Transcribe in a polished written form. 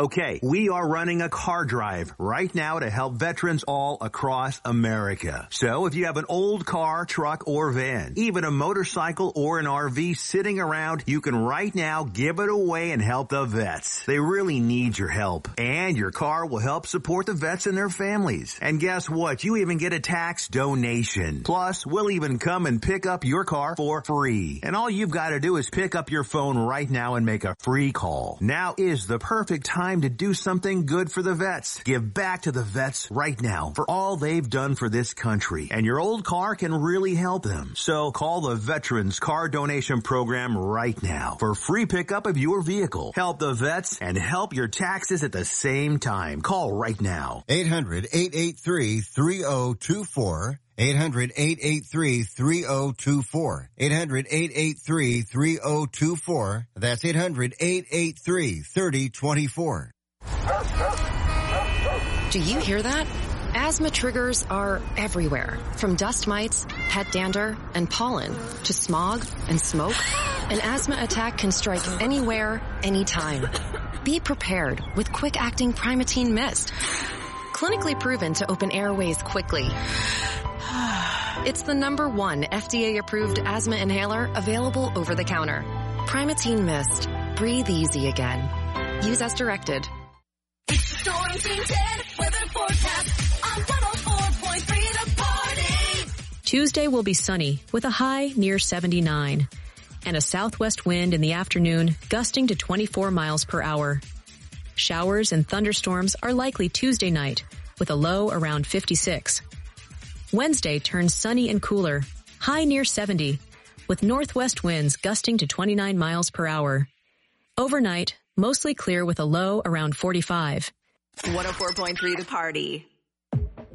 Okay, we are running a car drive right now to help veterans all across America. So if you have an old car, truck, or van, even a motorcycle or an RV sitting around, you can right now give it away and help the vets. They really need your help. And your car will help support the vets and their families. And guess what? You even get a tax donation. Plus, we'll even come and pick up your car for free. And all you've got to do is pick up your phone right now and make a free call. Now is the perfect time to do something good for the vets. Give back to the vets right now for all they've done for this country. And your old car can really help them. So call the Veterans Car Donation Program right now for free pickup of your vehicle. Help the vets and help your taxes at the same time. Call right now. 800-883-3024. 800-883-3024. 800-883-3024. That's 800-883-3024. Do you hear that? Asthma triggers are everywhere, from dust mites, pet dander, and pollen, to smog and smoke. An asthma attack can strike anywhere, anytime. Be prepared with quick-acting Primatene Mist. Clinically proven to open airways quickly. It's the #1 FDA-approved asthma inhaler available over the counter. Primatene Mist. Breathe easy again. Use as directed. It's the Storm Team 10 weather forecast on 104.3 The Party. Tuesday will be sunny with a high near 79 and a southwest wind in the afternoon gusting to 24 miles per hour. Showers and thunderstorms are likely Tuesday night with a low around 56. Wednesday turns sunny and cooler, high near 70, with northwest winds gusting to 29 miles per hour. Overnight, mostly clear with a low around 45. 104.3 The Party.